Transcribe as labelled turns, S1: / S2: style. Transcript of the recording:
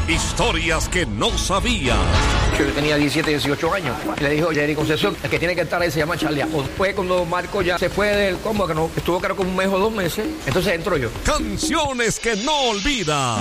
S1: Historias que no sabías.
S2: Yo tenía 17, 18 años. Le dijo Jerry Concepción, el que tiene que estar ahí se llama Charlie. Después cuando Marco ya se fue del combo, que no estuvo creo que un mes o 2 meses, entonces entro yo.
S1: Canciones que no olvidas.